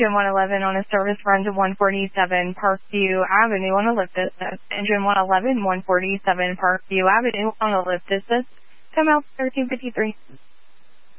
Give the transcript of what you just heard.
engine 111 on a service run to 147 Parkview Avenue on Ellipsis. Engine 111, 147 Parkview Avenue on Ellipsis. Come out 1353.